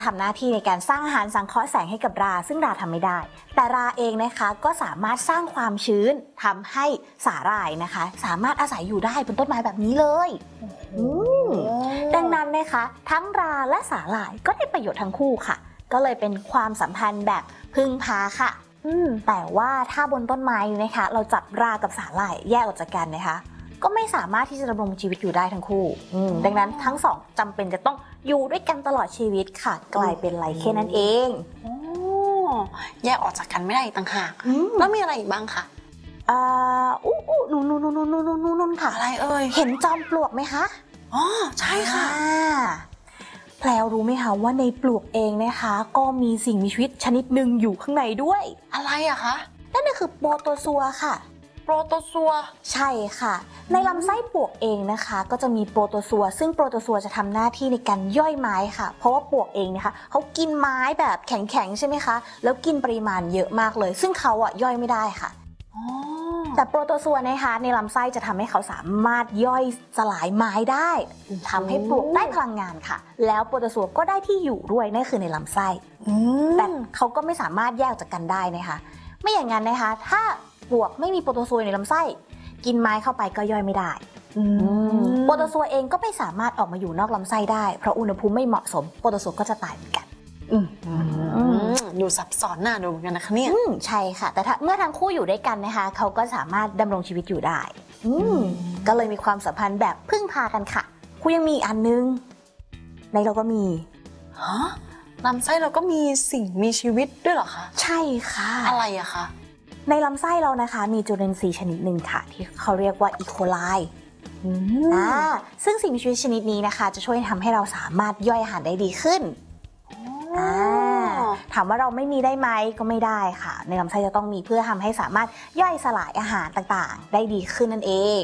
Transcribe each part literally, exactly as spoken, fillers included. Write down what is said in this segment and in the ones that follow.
ทำหน้าที่ในการสร้างอาหารสังเคราะห์แสงให้กับราซึ่งราทำไม่ได้แต่ราเองนะคะก็สามารถสร้างความชื้นทำให้สาหร่ายนะคะสามารถอาศัยอยู่ได้บนต้นไม้แบบนี้เลยดังนั้นนะคะทั้งราและสาหร่ายก็ได้ประโยชน์ทั้งคู่ค่ะก็เลยเป็นความสัมพันธ์แบบพึ่งพาค่ะแต่ว่าถ้าบนต้นไม้นะคะเราจับรากับสาหร่ายแยกออกจากกันนะคะก็ไม่สามารถที่จะดำรงชีวิตอยู่ได้ทั้งคู่ดังนั้นทั้งสองจำเป็นจะต้องอยู่ด้วยกันตลอดชีวิตค่ะกลายเป็นไลเคนนั่นเองแยกออกจากกันไม่ได้ต่างหากแล้วมีอะไรอีกบ้างคะอ่าอู้อู้นู่นนู่นนู่นนู่นนู่นนู่นค่ะอะไรเอ่ยเห็นจอมปลวกไหมคะอ๋อใช่ค่ะแพรวรู้ไหมคะว่าในปลวกเองนะคะก็มีสิ่งมีชีวิตชนิดหนึ่งอยู่ข้างในด้วยอะไรอะคะนั่นก็คือโปรโตซัวค่ะโปรโตซัวใช่ค่ะในลำไส้ปลวกเองนะคะก็จะมีโปรโตซัวซึ่งโปรโตซัวจะทำหน้าที่ในการย่อยไม้ค่ะเพราะว่าปลวกเองนะคะเขากินไม้แบบแข็งๆใช่ไหมคะแล้วกินปริมาณเยอะมากเลยซึ่งเขาอะย่อยไม่ได้ค่ะแต่โปรโตซัวนะคะในลำไส้จะทำให้เขาสามารถย่อยสลายไม้ได้ทำให้ปลวกได้พลังงานค่ะแล้วโปรโตซัวก็ได้ที่อยู่ด้วยนั่นคือในลำไส้แต่เขาก็ไม่สามารถแยกจากกันได้นะคะไม่อย่างนั้นนะคะถ้าปลวกไม่มีโปรโตซัวในลำไส้กินไม้เข้าไปก็ย่อยไม่ได้โปรโตซัวเองก็ไม่สามารถออกมาอยู่นอกลำไส้ได้เพราะอุณหภูมิไม่เหมาะสมโปรโตซัวก็จะตายเหมือนกันดูซับซ้อนน่าดูเหมือนกันนะคะเนี่ยใช่ค่ะแต่ถ้าเมื่อทั้งคู่อยู่ด้วยกันนะคะเขาก็สามารถดำรงชีวิตอยู่ได้ก็เลยมีความสัมพันธ์แบบพึ่งพากันค่ะคู่ยังมีอีกอันนึงในเราก็มีฮะลำไส้เราก็มีสิ่งมีชีวิตด้วยเหรอคะใช่ค่ะอะไรอะคะในลำไส้เรานะคะมีจุลินทรีย์ชนิดหนึ่งค่ะที่เขาเรียกว่าอีโคไลอ่าซึ่งสิ่งมีชีวิตชนิดนี้นะคะจะช่วยทำให้เราสามารถย่อยอาหารได้ดีขึ้นอ่าถามว่าเราไม่มีได้ไหมก็ไม่ได้ค่ะในลำไส้จะต้องมีเพื่อทำให้สามารถย่อยสลายอาหารต่างๆได้ดีขึ้นนั่นเอง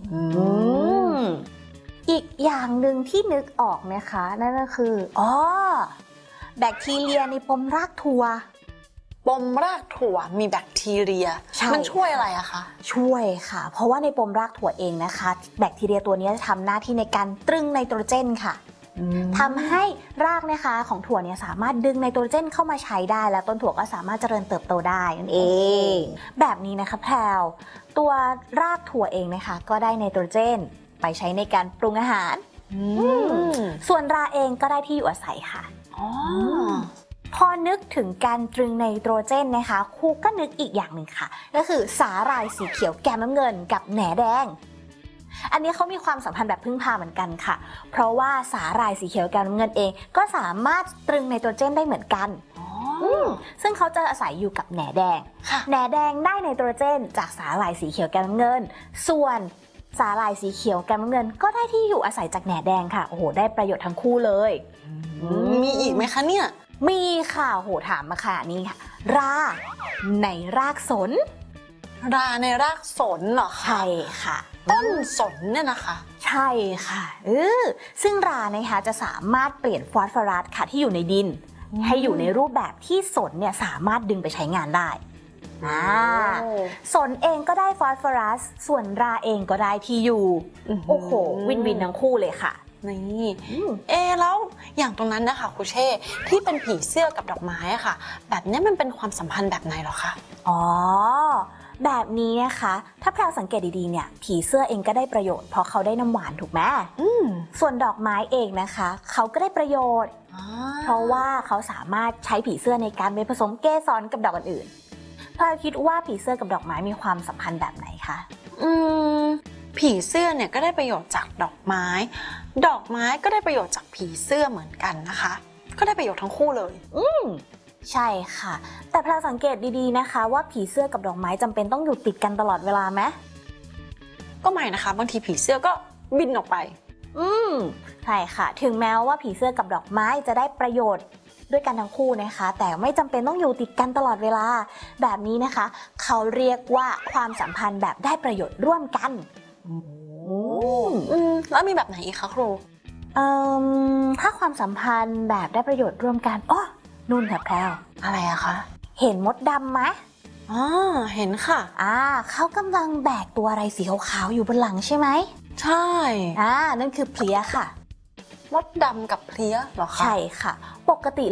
อีกอย่างหนึ่งที่นึกออกนะคะนั่นก็คืออ๋อแบคทีเรียในปมรากถั่วปมรากถั่วมีแบคทีเรียมันช่วยอะไรอะคะช่วยค่ะเพราะว่าในปมรากถั่วเองนะคะแบคทีเรียตัวนี้จะทำหน้าที่ในการตรึงไนโตรเจนค่ะทำให้รากนะคะของถั่วเนี่ยสามารถดึงไนโตรเจนเข้ามาใช้ได้แล้วต้นถั่วก็สามารถเจริญเติบโตได้นั่นเองแบบนี้นะคะแพรวตัวรากถั่วเองนะคะก็ได้ไนโตรเจนไปใช้ในการปรุงอาหารส่วนราเองก็ได้ที่อยู่อาศัยค่ะพอนึกถึงการตรึงไนโตรเจนนะคะครูก็นึกอีกอย่างหนึ่งค่ะก็คือสาหร่ายสีเขียวแกมน้ำเงินกับแหนแดงอันนี้เขามีความสัมพันธ์แบบพึ่งพาเหมือนกันค่ะเพราะว่าสาหร่ายสีเขียวแกมน้ำเงินเองก็สามารถตรึงไนโตรเจนได้เหมือนกันซึ่งเขาจะอาศัยอยู่กับแหนแดงแหนแดงได้ไนโตรเจนจากสาหร่ายสีเขียวแกมน้ำเงินส่วนสาหร่ายสีเขียวแกมน้ำเงินก็ได้ที่อยู่อาศัยจากแหนแดงค่ะโอ้โหได้ประโยชน์ทั้งคู่เลยมีอีกไหมคะเนี่ยมีค่ะโหถามมาค่ะนี่ค่ะราในรากสนราในรากสนเหรอคะใช่ค่ะต้นสนเนี่ยนะคะใช่ค่ะเออซึ่งรานะคะจะสามารถเปลี่ยนฟอสฟอรัสค่ะที่อยู่ในดินให้อยู่ในรูปแบบที่สนเนี่ยสามารถดึงไปใช้งานได้อ่าสนเองก็ได้ฟอสฟอรัสส่วนราเองก็ได้ที่อยู่โอ้โหวินวินทั้งคู่เลยค่ะนี่เอแล้วอย่างตรงนั้นนะคะครูเช่ที่เป็นผีเสื้อกับดอกไม้อะค่ะแบบนี้มันเป็นความสัมพันธ์แบบไหนหรอคะอ๋อแบบนี้นะคะถ้าแพรวสังเกตดีๆเนี่ยผีเสื้อเองก็ได้ประโยชน์เพราะเขาได้น้ำหวานถูกไหมส่วนดอกไม้เองนะคะเขาก็ได้ประโยชน์เพราะว่าเขาสามารถใช้ผีเสื้อในการไปผสมเกสรกับดอกอื่นๆแพรวคิดว่าผีเสื้อกับดอกไม้มีความสัมพันธ์แบบไหนคะอืมผีเสื้อเนี่ยก็ได้ประโยชน์จากดอกไม้ดอกไม้ก็ได้ประโยชน์จากผีเสื้อเหมือนกันนะคะก็ได้ประโยชน์ทั้งคู่เลยอืมใช่ค่ะแต่แพรสังเกตดีๆนะคะว่าผีเสื้อกับดอกไม้จำเป็นต้องอยู่ติดกันตลอดเวลาไหมก็ไม่นะคะบางทีผีเสื้อก็บินออกไปอืมใช่ค่ะถึงแม้ว่าผีเสื้อกับดอกไม้จะได้ประโยชน์ด้วยกันทั้งคู่นะคะแต่ไม่จำเป็นต้องอยู่ติดกันตลอดเวลาแบบนี้นะคะเขาเรียกว่าความสัมพันธ์แบบได้ประโยชน์ร่วมกันแล้วมีแบบไหนอีกคะครูเอ่อถ้าความสัมพันธ์แบบได้ประโยชน์ร่วมกันอ๋อนู่นค่ะแพรวอะไรอะคะเห็นมดดำไหมอ๋อเห็นค่ะอ่าเขากำลังแบกตัวอะไรสีขาวๆอยู่บนหลังใช่ไหมใช่อ่านั่นคือเพลี้ยค่ะมดดำกับเพลี้ยเหรอคะใช่ค่ะปกติ